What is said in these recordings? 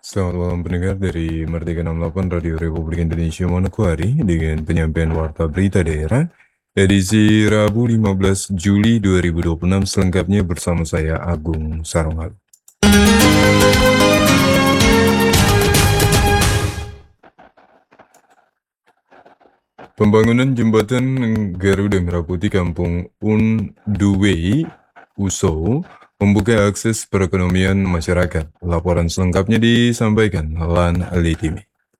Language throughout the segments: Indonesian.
Selamat malam pendengar dari Merdeka 68 Radio Republik Indonesia Manokwari dengan penyampaian Warta Berita Daerah edisi Rabu 15 Juli 2026 selengkapnya bersama saya Agung Sarongal. Pembangunan jembatan Garuda Merah Putih Kampung Unduwei Uso membuka akses perekonomian masyarakat. Laporan selengkapnya disampaikan Lan Litimi.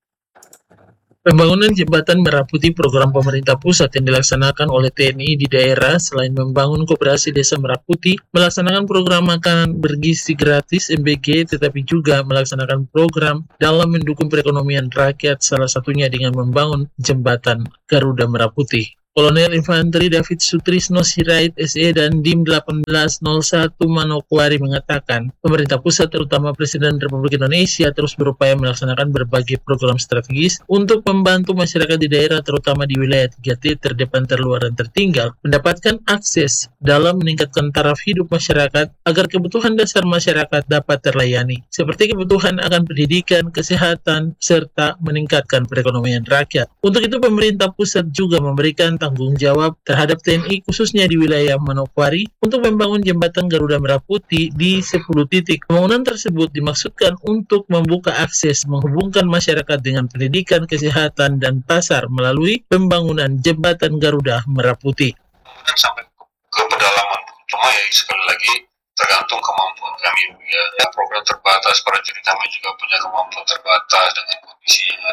Pembangunan Jembatan Merah Putih program pemerintah pusat yang dilaksanakan oleh TNI di daerah selain membangun koperasi Desa Merah Putih, melaksanakan program makanan bergizi gratis MBG, tetapi juga melaksanakan program dalam mendukung perekonomian rakyat, salah satunya dengan membangun Jembatan Garuda Merah Putih. Kolonel Infanteri David Sutrisno Sirait SE dan Dim 1801 Manokwari mengatakan, pemerintah pusat terutama Presiden Republik Indonesia terus berupaya melaksanakan berbagai program strategis untuk membantu masyarakat di daerah terutama di wilayah 3T terdepan, terluar, dan tertinggal mendapatkan akses dalam meningkatkan taraf hidup masyarakat agar kebutuhan dasar masyarakat dapat terlayani, seperti kebutuhan akan pendidikan, kesehatan, serta meningkatkan perekonomian rakyat. Untuk itu pemerintah pusat juga memberikan tanggung jawab terhadap TNI khususnya di wilayah Manokwari untuk membangun jembatan Garuda Merah Putih di 10 titik. Pembangunan tersebut dimaksudkan untuk membuka akses menghubungkan masyarakat dengan pendidikan, kesehatan, dan pasar melalui pembangunan jembatan Garuda Merah Putih. Sampai ke pedalaman, cuma ya sekali lagi tergantung kemampuan kami ya. Program terbatas, prajurit kami juga punya kemampuan terbatas dengan kondisi yang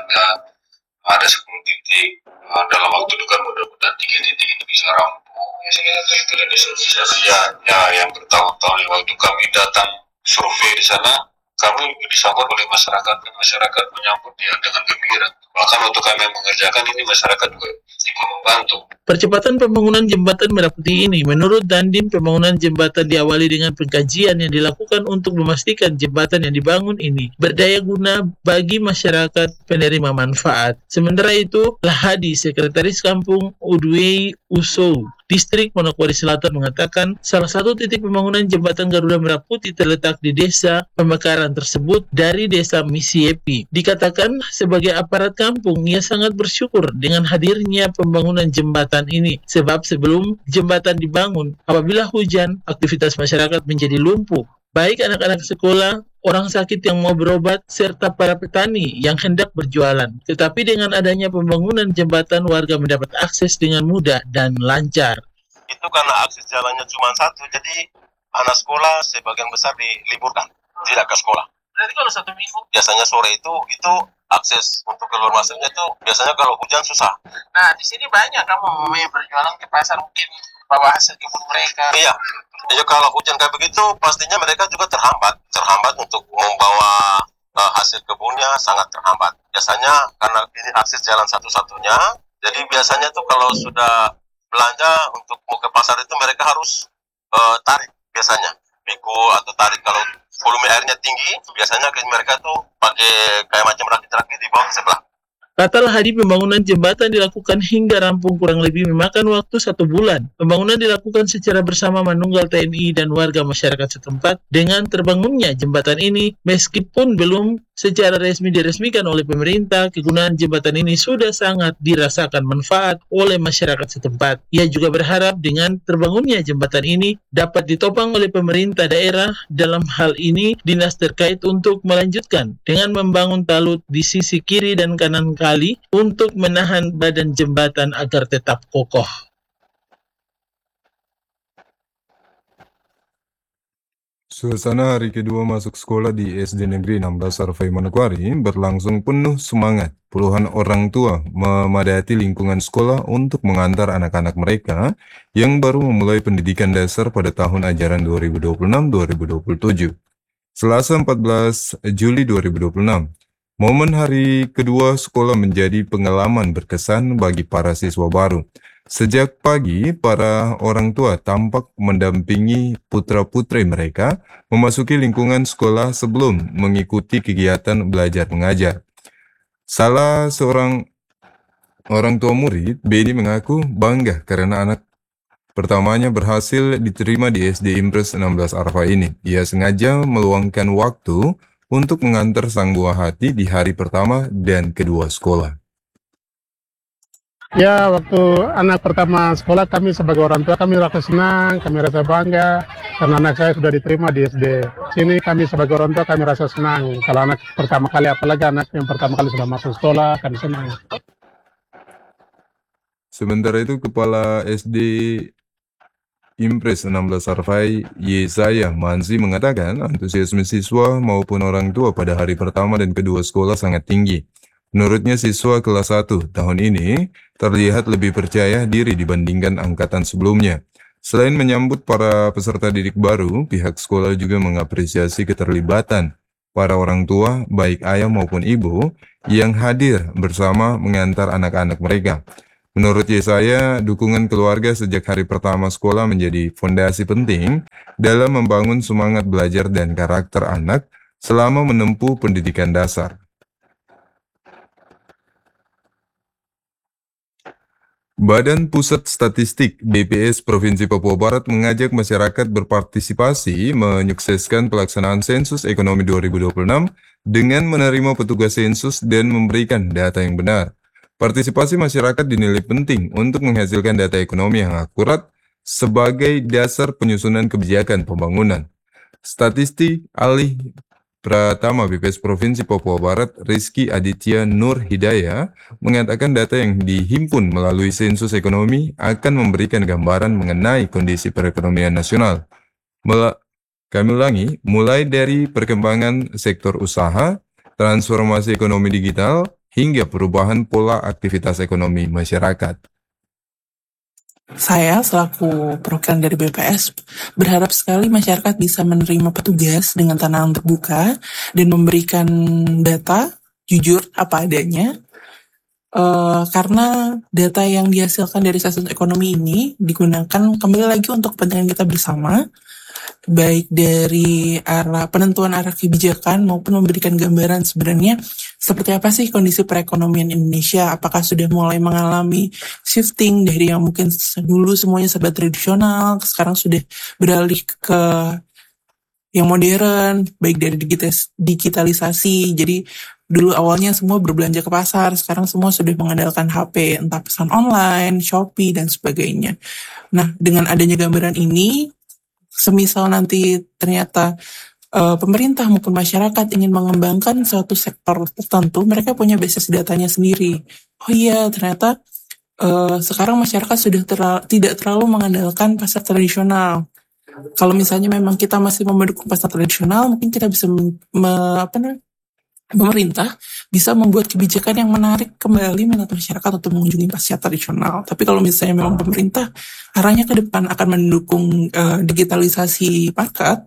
ada 10 titik. Dalam waktu dekat mudah-mudahan 3 titik ini bisa rampung ya, sehingga itu dan di sana ya yang bertahun-tahun waktu kami datang survei di sana, kami disambut oleh masyarakat dan masyarakat menyambut dia dengan gembira. Bahkan untuk kami mengerjakan ini masyarakat juga ikut membantu. Percepatan pembangunan jembatan Merah Putih ini, menurut Dandim, pembangunan jembatan diawali dengan pengkajian yang dilakukan untuk memastikan jembatan yang dibangun ini berdaya guna bagi masyarakat penerima manfaat. Sementara itu, Lahadi, Sekretaris Kampung Unduwei Uso, Distrik Manokwari Selatan mengatakan salah satu titik pembangunan jembatan Garuda Merah Putih terletak di desa pemekaran tersebut dari desa Misiepi. Dikatakan sebagai aparat kampung, ia sangat bersyukur dengan hadirnya pembangunan jembatan ini, sebab sebelum jembatan dibangun, apabila hujan, aktivitas masyarakat menjadi lumpuh. Baik anak-anak sekolah, orang sakit yang mau berobat, serta para petani yang hendak berjualan. Tetapi dengan adanya pembangunan jembatan, warga mendapat akses dengan mudah dan lancar. Itu karena akses jalannya cuma satu, jadi anak sekolah sebagian besar diliburkan, tidak ke sekolah. Berarti kalau satu minggu? Biasanya sore itu akses untuk keluar masuknya itu biasanya kalau hujan susah. Nah, di sini banyak kamu yang berjualan ke pasar, mungkin bawa hasil kebun mereka. Iya, kalau hujan kayak begitu pastinya mereka juga terhambat untuk membawa hasil kebunnya, sangat terhambat. Biasanya karena ini akses jalan satu-satunya, jadi biasanya tuh kalau sudah belanja untuk mau ke pasar itu mereka harus tarik biasanya, pikul atau tarik. Kalau volume airnya tinggi, biasanya mereka tuh pakai kayak macam rakit-rakit di bawah sebelah. Kata Lahadi, pembangunan jembatan dilakukan hingga rampung kurang lebih memakan waktu 1 bulan. Pembangunan dilakukan secara bersama manunggal TNI dan warga masyarakat setempat. Dengan terbangunnya jembatan ini, meskipun belum secara resmi diresmikan oleh pemerintah, kegunaan jembatan ini sudah sangat dirasakan manfaat oleh masyarakat setempat. Ia juga berharap dengan terbangunnya jembatan ini dapat ditopang oleh pemerintah daerah, dalam hal ini dinas terkait, untuk melanjutkan dengan membangun talut di sisi kiri dan kanan kali untuk menahan badan jembatan agar tetap kokoh. Suasana hari kedua masuk sekolah di SD Negeri 16 Sarfai Manokwari berlangsung penuh semangat. Puluhan orang tua memadati lingkungan sekolah untuk mengantar anak-anak mereka yang baru memulai pendidikan dasar pada tahun ajaran 2026-2027. Selasa 14 Juli 2026, momen hari kedua sekolah menjadi pengalaman berkesan bagi para siswa baru. Sejak pagi, para orang tua tampak mendampingi putra-putri mereka memasuki lingkungan sekolah sebelum mengikuti kegiatan belajar mengajar. Salah seorang orang tua murid, Beni, mengaku bangga karena anak pertamanya berhasil diterima di SD Impres 16 Arfa ini. Ia sengaja meluangkan waktu untuk mengantar sang buah hati di hari pertama dan kedua sekolah. Ya, waktu anak pertama sekolah kami sebagai orang tua kami rasa senang, kami rasa bangga karena anak saya sudah diterima di SD. Sini kami sebagai orang tua kami rasa senang. Kalau anak pertama kali, apalagi anak yang pertama kali sudah masuk sekolah, kami senang. Sementara itu, Kepala SD Impres 16 Sarfai Yesaya Manzi mengatakan antusiasme siswa maupun orang tua pada hari pertama dan kedua sekolah sangat tinggi. Menurutnya siswa kelas 1 tahun ini terlihat lebih percaya diri dibandingkan angkatan sebelumnya. Selain menyambut para peserta didik baru, pihak sekolah juga mengapresiasi keterlibatan para orang tua, baik ayah maupun ibu, yang hadir bersama mengantar anak-anak mereka. Menurut Yesaya, dukungan keluarga sejak hari pertama sekolah menjadi fondasi penting dalam membangun semangat belajar dan karakter anak selama menempuh pendidikan dasar. Badan Pusat Statistik BPS Provinsi Papua Barat mengajak masyarakat berpartisipasi menyukseskan pelaksanaan sensus ekonomi 2026 dengan menerima petugas sensus dan memberikan data yang benar. Partisipasi masyarakat dinilai penting untuk menghasilkan data ekonomi yang akurat sebagai dasar penyusunan kebijakan pembangunan. Statistik Alih Pratama BPS Provinsi Papua Barat Rizky Aditya Nur Hidayah mengatakan data yang dihimpun melalui sensus ekonomi akan memberikan gambaran mengenai kondisi perekonomian nasional. Kami ulangi, mulai dari perkembangan sektor usaha, transformasi ekonomi digital, hingga perubahan pola aktivitas ekonomi masyarakat. Saya selaku perwakilan dari BPS berharap sekali masyarakat bisa menerima petugas dengan tangan terbuka dan memberikan data jujur apa adanya, karena data yang dihasilkan dari sensus ekonomi ini digunakan kembali lagi untuk kepentingan kita bersama, baik dari arah penentuan arah kebijakan maupun memberikan gambaran sebenarnya seperti apa sih kondisi perekonomian Indonesia, apakah sudah mulai mengalami shifting dari yang mungkin dulu semuanya serba tradisional, sekarang sudah beralih ke yang modern, baik dari digitalisasi, jadi dulu awalnya semua berbelanja ke pasar, sekarang semua sudah mengandalkan HP, entah pesan online, Shopee, dan sebagainya. Nah, dengan adanya gambaran ini, semisal nanti ternyata pemerintah maupun masyarakat ingin mengembangkan suatu sektor tertentu, mereka punya basis datanya sendiri. Oh iya, ternyata sekarang masyarakat sudah tidak terlalu mengandalkan pasar tradisional. Kalau misalnya memang kita masih mendukung pasar tradisional, mungkin kita bisa pemerintah bisa membuat kebijakan yang menarik kembali minat masyarakat untuk mengunjungi pasar tradisional. Tapi kalau misalnya memang pemerintah arahnya ke depan akan mendukung digitalisasi market,